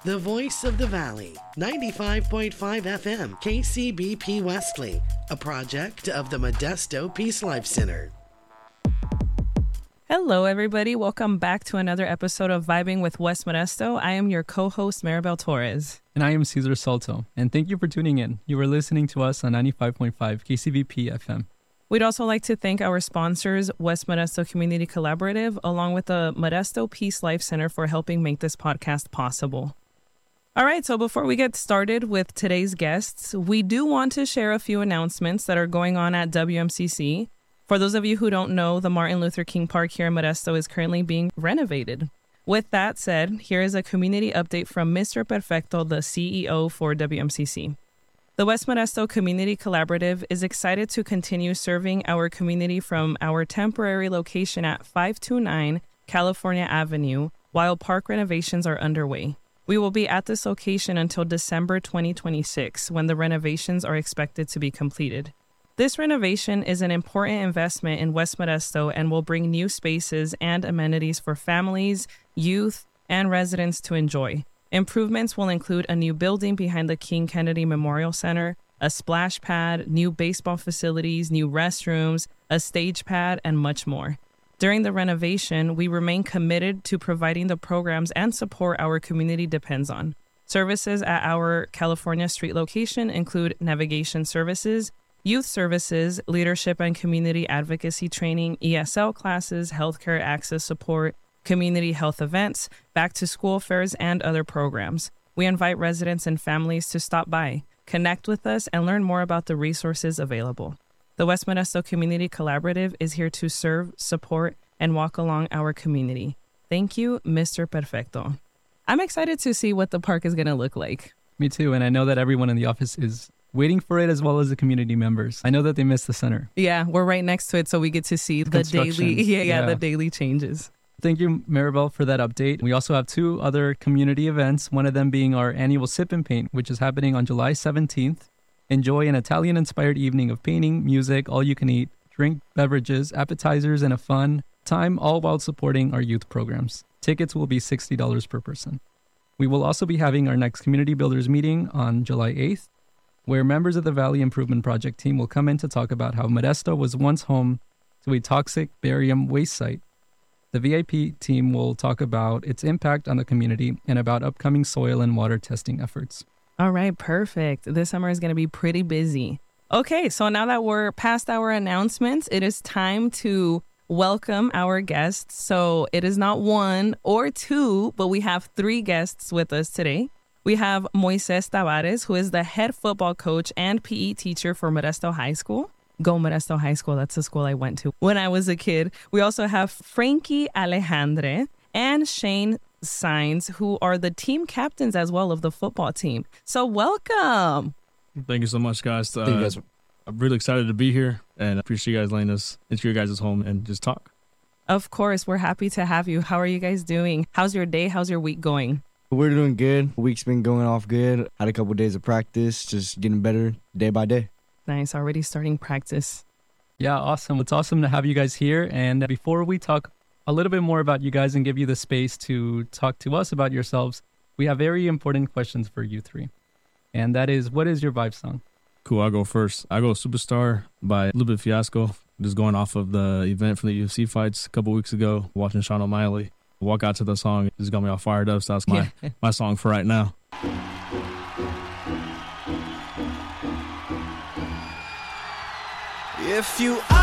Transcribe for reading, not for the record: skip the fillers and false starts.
The voice of the valley, 95.5 FM, KCBP Wesley, a project of the Modesto Peace Life Center. Hello, everybody. Welcome back to another episode of Vibing with West Modesto. I am your co-host, Maribel Torres. And I am Cesar Salto. And thank you for tuning in. You are listening to us on 95.5 KCBP FM. We'd also like to thank our sponsors, West Modesto Community Collaborative, along with the Modesto Peace Life Center for helping make this podcast possible. All right, so before we get started with today's guests, we do want to share a few announcements that are going on at WMCC. For those of you who don't know, the Martin Luther King Park here in Modesto is currently being renovated. With that said, here is a community update from Mr. Perfecto, the CEO for WMCC. The West Modesto Community Collaborative is excited to continue serving our community from our temporary location at 529 California Avenue while park renovations are underway. We will be at this location until December 2026, when the renovations are expected to be completed. This renovation is an important investment in West Modesto and will bring new spaces and amenities for families, youth, and residents to enjoy. Improvements will include a new building behind the King Kennedy Memorial Center, a splash pad, new baseball facilities, new restrooms, a stage pad, and much more. During the renovation, we remain committed to providing the programs and support our community depends on. Services at our California Street location include navigation services, youth services, leadership and community advocacy training, ESL classes, healthcare access support, community health events, back-to-school fairs, and other programs. We invite residents and families to stop by, connect with us, and learn more about the resources available. The West Modesto Community Collaborative is here to serve, support, and walk along our community. Thank you, Mr. Perfecto. I'm excited to see what the park is going to look like. Me too, and I know that everyone in the office is waiting for it, as well as the community members. I know that they miss the center. Yeah, we're right next to it, so we get to see the daily changes. Thank you, Maribel, for that update. We also have two other community events, one of them being our annual Sip and Paint, which is happening on July 17th. Enjoy an Italian-inspired evening of painting, music, all-you-can-eat, drink, beverages, appetizers, and a fun time, all while supporting our youth programs. Tickets will be $60 per person. We will also be having our next Community Builders meeting on July 8th, where members of the Valley Improvement Project team will come in to talk about how Modesto was once home to a toxic barium waste site. The VIP team will talk about its impact on the community and about upcoming soil and water testing efforts. All right, perfect. This summer is going to be pretty busy. Okay, so now that we're past our announcements, it is time to welcome our guests. So it is not one or two, but we have three guests with us today. We have Moises Tavares, who is the head football coach and PE teacher for Modesto High School. Go Modesto High School. That's the school I went to when I was a kid. We also have Frankie Alejandre and Shane Signs, who are the team captains as well of the football team. So welcome. Thank you so much, guys. Thank you guys. I'm really excited to be here, and I appreciate you guys letting us into your guys' home and just talk. Of course, we're happy to have you. How are you guys doing? How's your day? How's your week going? We're doing good. Week's been going off good. Had a couple of days of practice, just getting better day by day. Nice. Already starting practice. Yeah, awesome. It's awesome to have you guys here. And before we talk a little bit more about you guys and give you the space to talk to us about yourselves, we have very important questions for you three. And that is, what is your vibe song? Cool, I'll go first. I go Superstar by Little Bit Fiasco. Just going off of the event from the UFC fights a couple weeks ago, watching Sean O'Malley walk out to the song. It just got me all fired up. So that's my song for right now. If you